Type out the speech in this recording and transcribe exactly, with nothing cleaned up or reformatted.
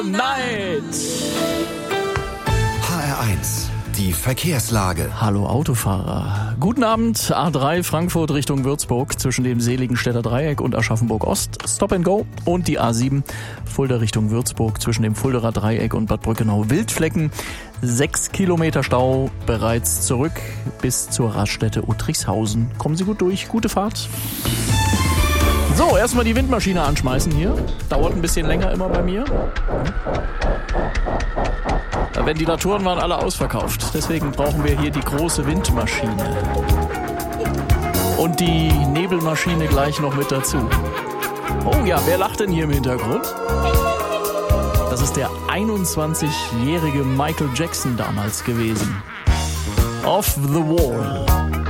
Night. H R eins, die Verkehrslage. Hallo Autofahrer. Guten Abend, A drei Frankfurt Richtung Würzburg zwischen dem Seligenstädter Dreieck und Aschaffenburg Ost, Stop and Go, und die A sieben Fulda Richtung Würzburg zwischen dem Fulderer Dreieck und Bad Brückenau Wildflecken. Sechs Kilometer Stau bereits zurück bis zur Raststätte Uttrichshausen. Kommen Sie gut durch, gute Fahrt. So, erstmal die Windmaschine anschmeißen hier. Dauert ein bisschen länger immer bei mir. Ventilatoren waren alle ausverkauft. Deswegen brauchen wir hier die große Windmaschine. Und die Nebelmaschine gleich noch mit dazu. Oh ja, wer lacht denn hier im Hintergrund? Das ist der einundzwanzigjährige Michael Jackson damals gewesen. Off the Wall.